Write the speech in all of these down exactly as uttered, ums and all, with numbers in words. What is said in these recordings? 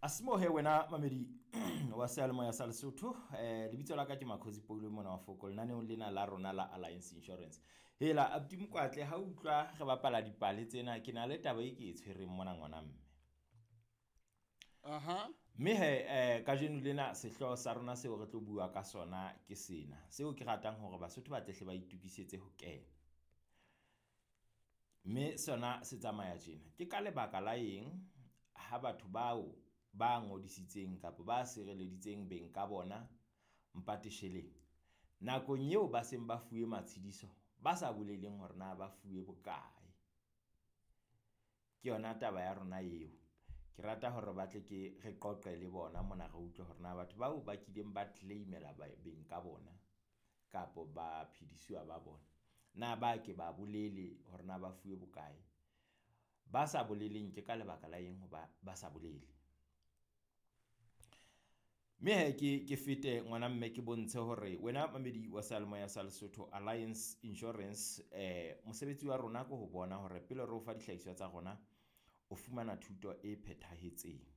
Asimo he wena mamedi wa Sealemoya sa Lesotho eh lebitso la ka ke Makhosi Poulo mona wa Foko lenaneng lena la rona la Alliance Insurance. Hela Abdi Mokwatle ha utlwa re bapala dipale tsena ke na le taba e ke e tshwereng mona ngwana mme. Aha. Me he eh ka jeno lena sehloho sa rona seo re tlo bua ka sona ke sena. Seo ke ratang hore Basotho ba tlehle ba itukisetse ho kena. Me sona se tsamaya tjena. Ke ka lebaka la eng ha batho bao ba ngodisitseng kapa ba sireleditseng beng ka bona mpatesheleng nakong eo ba seng ba fuwe matshidiso ba sa boleleng hore na ba fuwe bokae. Ke yona taba ya rona eo ke rata hore ba tle ke re qoqe le bona mona re utlwe hore na batho bao ba kileng ba claimela beng ka bona kapa ba phedisiwa ba bona na ba ke ba bolele hore na ba fuwe bokae. Ba sa boleleng ke ka lebaka la eng hoba ba sa bolele. Me he ke ke fete ngwana mme ke bontshe hore wena mamedi wa Sealemoya sa Lesotho Alliance Insurance eh mosebetsi wa rona go ho bona hore pele re o fa dihlahiswa tsa rona o fumana thuto e phethahetseng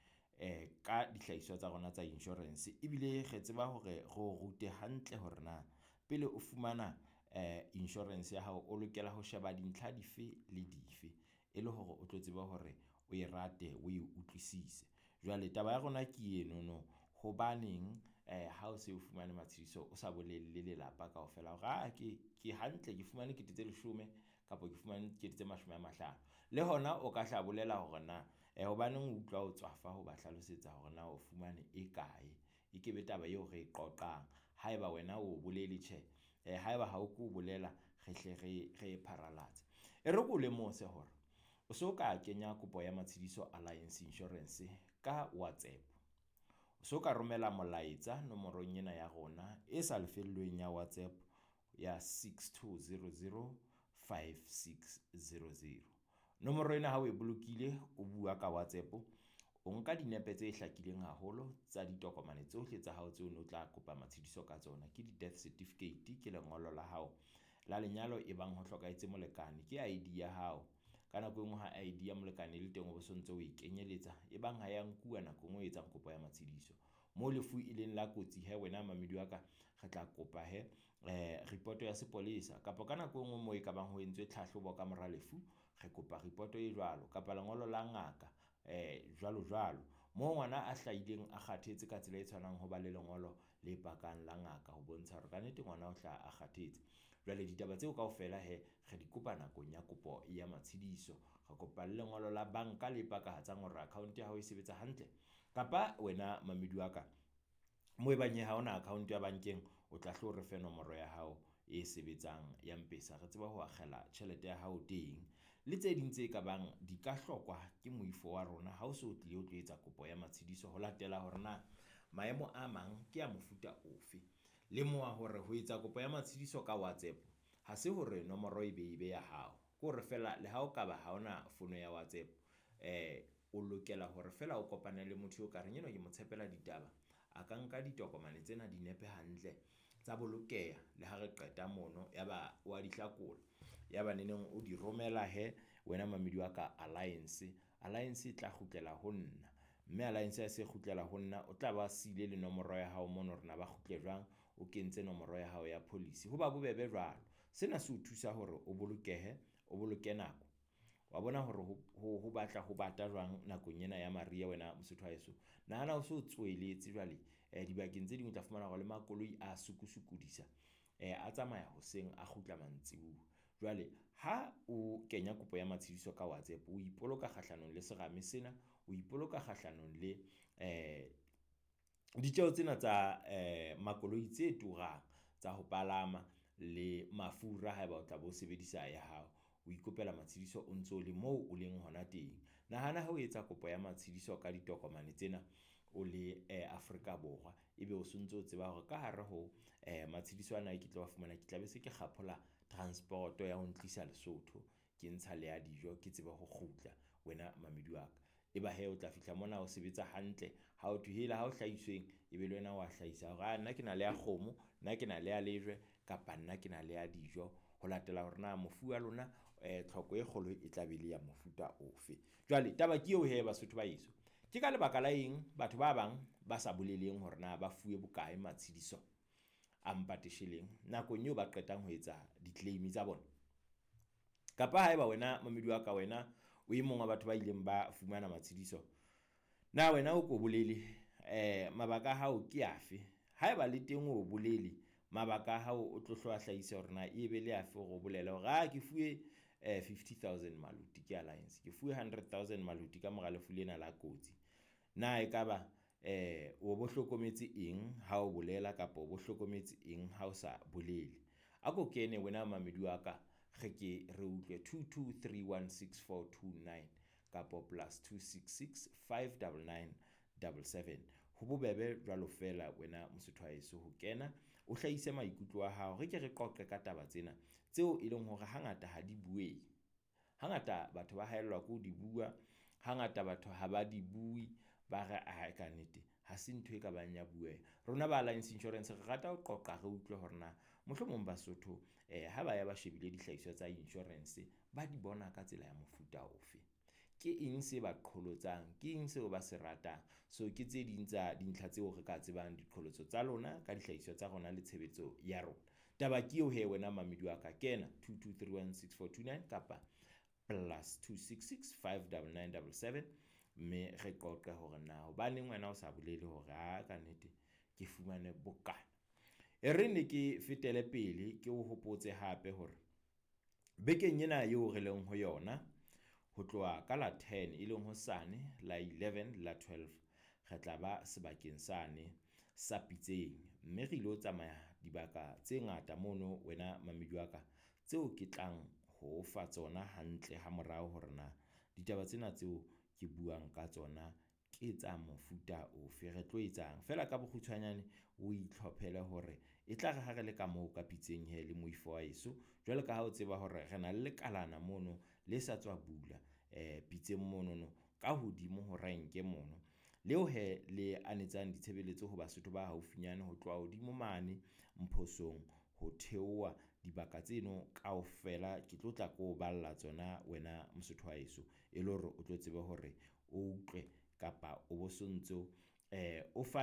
eh ka dihlahiswa tsa rona tsa insurance ebile re tseba hore go rute hantle hore na pele o fumana eh insurance ya hao o lokela ho sheba dintlha dife le dife e le hore o tlo tseba hore o e rate o e utlwisise. Jwale taba ya rona ke eno no hobaneng eh ha o se o fumane matshidiso o sa bolele le lelapa kaofela hore a ke ke hantle ke fumane ke tse leshome kapa ke fumane ke tse mashome a mahlano le hona o ka hla bolela hore na eh hobaneng o utlwa o tswafa ho ba hlalosetsa hore na o fumane e kae e ke be taba eo re qoqang haeba wena o bolele tjhe eh haeba ha o ku bolela re hle re re pharalatse e re go le mose hore o so ka kenya kopo ya matshidiso Alliance Insurance ka WhatsApp. So ka romela molaetsa nomorong ena ya rona e sa lefellweng ya WhatsApp ya six two zero zero five six zero zero. Nomoro ena ha o e bolokile o bua ka WhatsApp o nka dinepe tse hlakileng haholo tsa ditokomane tsohle tsa hao tseo no tla kopa matshidiso ka tsona ke di death certificate ke lengolo la hao la lenyalo e bang ho hlokaetse molekane ke I D ya hao kana go engwe ha I D ya molekane le teng o bosontse o ikenyeletsa e bang ha ya nkuwa nako ngwe etsa kopo ya matshidiso mo lefu ileng la kotsi he wena mamedi wa ka re tla kopa he eh report ya sepolesa kapa kana go engwe mo e ka bang ho entswe tlhahlobo ka mora lefu re kopa report e jwalo kapa lengolo la ngaka eh jwalo jwalo mo ngwana a hlaileng a kgathetse ka tsela e tshwanang ho ba le lengolo le pakang la ngaka ho bontsha hore kanete ngwana o hla a kgathetse. Jwale ditaba tseo kaofela he re di kopa nakong ya kopo ya matshidiso re kopa le lengolo la banka le pakahatsang hore account ya hao e sebetsa hantle kapa wena mamedi wa ka mo e banye ha ona account ya bankeng o tla hlo re fe nomoro ya hao e sebetsang ya mpesa re tseba ho akgela tjhelete ya hao teng le tse ding tse ka bang di ka hlokwa ke moifo wa rona ha o se o tlile o tlo etsa kopo ya matshidiso ho latela hore na maemo a mang ke ya mofuta ofe le moa hore ho etsa kopo ya matshidiso ka WhatsApp ha se hore nomoro e be ibe ya hao ko re fela le ha o ka ba ha ona fono ya WhatsApp eh o lokela hore fela o kopane le motho o ka reng eno ke motshepela ditaba a ka nka ditokomane tsena di nepe hantle tsa bolokeha le ha re qeta mono yaba wa dihlakola yaba neneng o di romela he wena mamedi wa ka Alliance Alliance e tla khutlela ho nna mme Alliance ya se khutlela ho nna o tla ba sile le nomoro ya hao mono rena ba khutle jwang o kentse nomoro ya hao ya policy ho ba bobebe jwalo sena se o thusa hore o bolokehe o boloke nako wa bona hore ho ho batla ho bata jwang nakong ena ya Maria wena Mosotho haeso nahana o so tsweletse jwale eh dibakeng tse ding o tla fumana hore le makoloi a sukusukudisa eh a tsamaya hoseng a khutla mantsibu. Jwale ha o kenya kopo ya matshidiso ka WhatsApp o ipoloka khahlanong le serame sena o ipoloka khahlanong le eh ditjeo tsena tsa eh makoloi tse turang tsa ho palama le mafura haeba o tla bo sebedisa ya hao o ikopela matshidiso o ntso le moo o leng hona teng. Nahana ha o etsa kopo ya matshidiso ka ditokomane tsena o le eh, Afrika Borwa ebe o sontso o tseba hore ka hare ho eh matshidiso ana ke tlo wa fumana ke tlabe se ke kgaphola transport ya ho ntlisa Lesotho ke ntsha le ya dijo ke tseba ho khutla wena mamedi wa ka eba he o tla fihla mona o sebetsa hantle ha o thuhela ha o hlahisweng ebe le wena wa hlahisa hore nna ke na le ya kgomo nna ke na le ya lejwe kapa nna ke na le ya dijo ho latela hore na mofu wa lona eh tlhoko e kgolo e tla be le ya mofuta ofe. Jwale taba ke eo he Basotho ba yeso ke ka lebaka la eng batho ba bang ba sa boleleng hore na ba fuwe bokae matshediso a mpatesheleng nakong eo ba qetang ho etsa di-claim tsa bona. Kapa haeba wena mamedi wa ka, wena o e mong wa batho ba ileng ba fumana matshediso, na wena o ko bolele eh mabaka a hao ke afe? Haeba le teng o bolele mabaka a hao, o tlo hloa hlahisa hore na e be le afe hore o bolele hore a ke fuwe eh fifty thousand maluti ke alliance, ke fuwe one hundred thousand maluti ka mora lefu lena la kotsi. Na e ka ba eh o bo hlokometse eng ha o bolela kapa o bo hlokometse eng ha o sa bolele? A ko kene wena mamedi wa ka, ge ke re utlwe two two three one six four two nine kapa plus two six six five nine nine seven seven. Ho bobebe jwalo fela wena Mosotho wa heso ho kena o hlahise maikutlo a hao, re ke re qoqe ka taba tsena tseo e leng hore hangata ha di buehe. Hangata batho ba haellwa ke ho di bua, hangata batho ha ba di bui, ba re a ka nnete ha se ntho e ka bang ya bueha. Rona ba Alliance Insurance re rata ho qoqa re utlwe hore na mohlomong Basotho eh ha ba ya ba shebile dihlahiswa tsa insurance ba di bona ka tsela ya mofuta ofe. Ke eng se ba qholotsang, ke eng seo ba se ratang? So ke tse ding tsa dintlha tseo re ka tsebang diqholotso tsa lona ka dihlahiswa tsa rona le tshebetso ya rona. Taba ke eo he wena mamedi wa ka, kena two two three one six four two nine kapa plus two six six five nine nine seven seven, mme re qoqe hore na hobaneng wena o sa bolele hore a ka nnete ke fumane bokae. E re ne ke fetele pele ke o hopotse hape hore bekeng ena eo re leng ho yona, ho tloha ka la ten e leng hosane, la eleven, la twelve, re tla ba sebakeng sane sa Pitseng, mme re ilo tsamaya dibaka tse ngata mono wena mamedi wa ka, tseo ke tlang ho fa tsona hantle ha morao hore na ditaba tsena tseo ke buang ka tsona ke tsa mofuta ofe. Re tlo etsang fela ka bokgutshwanyane, o itlhophele hore e tla re ha re le ka moo ka Pitseng he le moifo wa heso, jwale ka ha o tseba hore re na le lekalana mono le sa tswa bula eh Pitseng mono ka hodimo ho renke mono, leo he le anetsang ditshebeletso ho Basotho ba haufinyane ho tloha hodimo mane Mphosong ho theoha dibaka tseno kaofela. Ke tlo tla ko balla tsona wena Mosotho wa heso, e le hore o tlo tsebe hore o utlwe kapa o bo sontso eh o fa